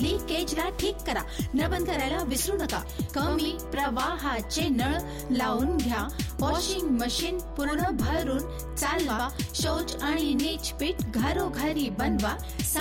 लिकेजला ठीक करा. नळ बंद करायला विसरू नका. कमी प्रवाहाचे नळ लावून घ्या. वॉशिंग मशीन पूर्ण भरून चालवा. शौच आणि नीचपीठ घरोघरी बनवा.